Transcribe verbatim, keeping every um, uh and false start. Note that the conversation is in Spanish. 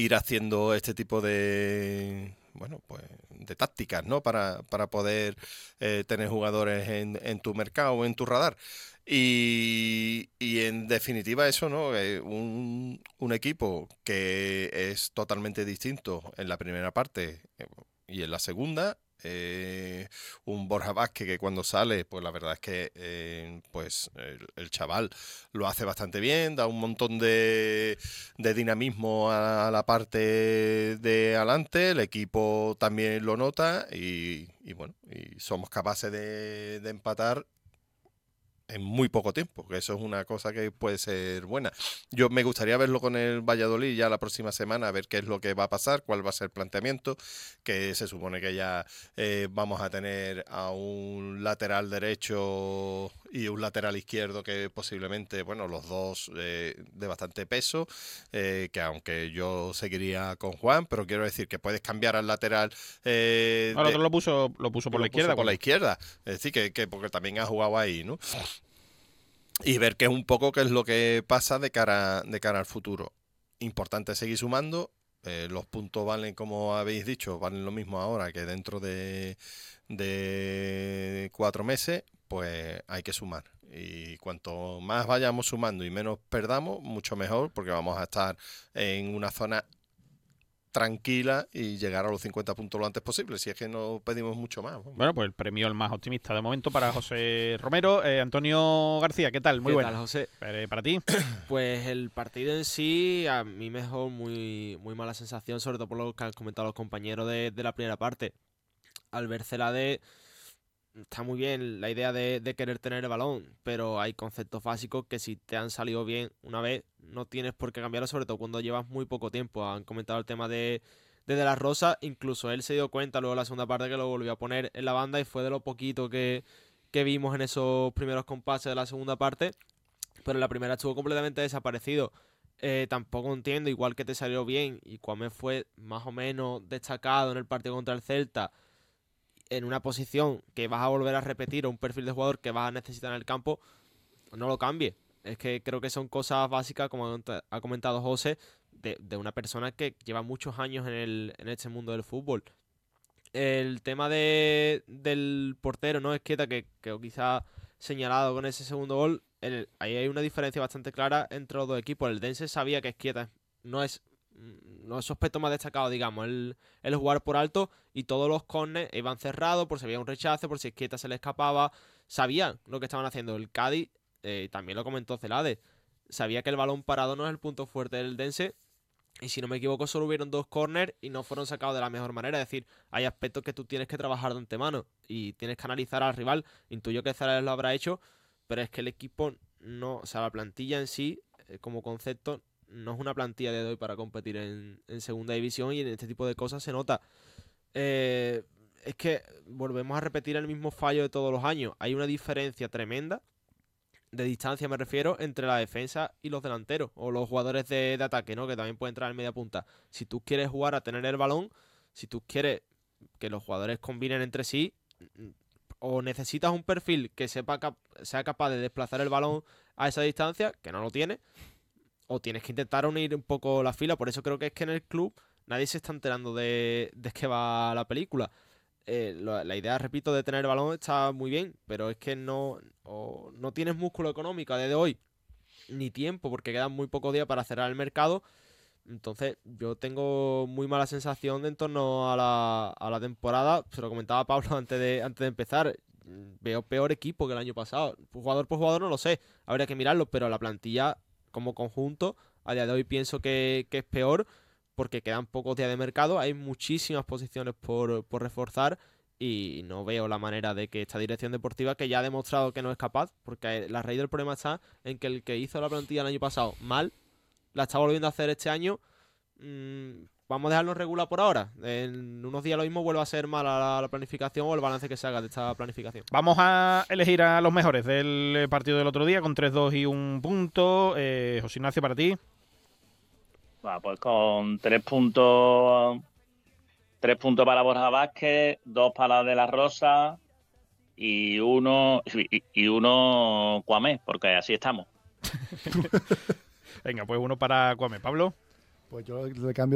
ir haciendo este tipo de, bueno, pues de tácticas, ¿no? Para, para poder eh, tener jugadores en, en tu mercado o en tu radar. Y, y en definitiva eso, ¿no? Eh, un, un equipo que es totalmente distinto en la primera parte eh, y en la segunda. Eh, un Borja Vázquez que cuando sale, pues la verdad es que eh, pues el, el chaval lo hace bastante bien, da un montón de, de dinamismo a, a la parte de adelante, el equipo también lo nota y, y bueno, y somos capaces de, de empatar en muy poco tiempo, que eso es una cosa que puede ser buena. Yo me gustaría verlo con el Valladolid ya la próxima semana, a ver qué es lo que va a pasar, cuál va a ser el planteamiento, que se supone que ya eh, vamos a tener a un lateral derecho y un lateral izquierdo que posiblemente, bueno, los dos eh, de bastante peso, eh, que aunque yo seguiría con Juan, pero quiero decir que puedes cambiar al lateral eh, No, el de, otro lo puso, lo puso por lo la izquierda. puso por la Cuando... izquierda, es decir, que, que porque también ha jugado ahí, ¿no? Y ver qué es un poco qué es lo que pasa de cara, de cara al futuro. Importante seguir sumando. Eh, los puntos valen, como habéis dicho, valen lo mismo ahora que dentro de, de cuatro meses, pues hay que sumar. Y cuanto más vayamos sumando y menos perdamos, mucho mejor, porque vamos a estar en una zona tranquila y llegar a los cincuenta puntos lo antes posible, si es que no pedimos mucho más. Vamos. Bueno, pues el premio el más optimista de momento para José Romero. Eh, Antonio García, ¿qué tal? Muy ¿Qué buena. tal, José? Eh, para ti. Pues el partido en sí, a mí me dejó muy, muy mala sensación, sobre todo por lo que han comentado los compañeros de, de la primera parte. Al ver Celade, está muy bien la idea de, de querer tener el balón, pero hay conceptos básicos que si te han salido bien una vez, no tienes por qué cambiarlo, sobre todo cuando llevas muy poco tiempo. Han comentado el tema de, de De La Rosa, incluso él se dio cuenta luego en la segunda parte que lo volvió a poner en la banda y fue de lo poquito que, que vimos en esos primeros compases de la segunda parte, pero en la primera estuvo completamente desaparecido. Eh, tampoco entiendo, igual que te salió bien y Kwame fue más o menos destacado en el partido contra el Celta, en una posición que vas a volver a repetir o un perfil de jugador que vas a necesitar en el campo, no lo cambie. Es que creo que son cosas básicas, como ha comentado José, de, de una persona que lleva muchos años en, el, en este mundo del fútbol. El tema de, del portero, ¿no? Esqueta, que, que quizá señalado con ese segundo gol, el, ahí hay una diferencia bastante clara entre los dos equipos. El Dense sabía que Esqueta no es no es su aspecto más destacado, digamos, el, el jugar por alto, y todos los corners iban cerrados por si había un rechazo, por si Esqueta se le escapaba. Sabían lo que estaban haciendo. El Cádiz, eh, también lo comentó Celade, sabía que el balón parado no es el punto fuerte del Dense. Y si no me equivoco, solo hubieron dos corners y no fueron sacados de la mejor manera. Es decir, hay aspectos que tú tienes que trabajar de antemano y tienes que analizar al rival. Intuyo que Zaragoza lo habrá hecho, pero es que el equipo no, o sea, la plantilla en sí, eh, como concepto, no es una plantilla de hoy para competir en, en segunda división, y en este tipo de cosas se nota. Eh, es que volvemos a repetir el mismo fallo de todos los años. Hay una diferencia tremenda de distancia, me refiero, entre la defensa y los delanteros o los jugadores de, de ataque, ¿no? Que también pueden entrar en media punta. Si tú quieres jugar a tener el balón, si tú quieres que los jugadores combinen entre sí, o necesitas un perfil que sepa cap sea capaz de desplazar el balón a esa distancia, que no lo tiene, o tienes que intentar unir un poco la fila. Por eso creo que es que en el club nadie se está enterando de, de qué va la película. Eh, la, la idea, repito, de tener el balón está muy bien, pero es que no, o no tienes músculo económico a día de hoy, ni tiempo, porque quedan muy pocos días para cerrar el mercado. Entonces yo tengo muy mala sensación de en torno a la, a la temporada. Se lo comentaba Pablo antes de, antes de empezar. Veo peor equipo que el año pasado. Jugador por jugador no lo sé, habría que mirarlo, pero la plantilla como conjunto a día de hoy pienso que, que es peor, porque quedan pocos días de mercado, hay muchísimas posiciones por, por reforzar, y no veo la manera de que esta dirección deportiva, que ya ha demostrado que no es capaz, porque la raíz del problema está en que el que hizo la plantilla el año pasado mal, la está volviendo a hacer este año. Mmm, vamos a dejarnos regular por ahora. En unos días lo mismo vuelve a ser mala la, la planificación o el balance que se haga de esta planificación. Vamos a elegir a los mejores del partido del otro día con tres dos y un punto. Eh, José Ignacio, para ti. Va, pues con tres puntos, tres puntos para Borja Vázquez, dos para De La Rosa y uno y, y uno Kwame, porque así estamos. Venga, pues uno para Kwame. Pablo. Pues yo le cambio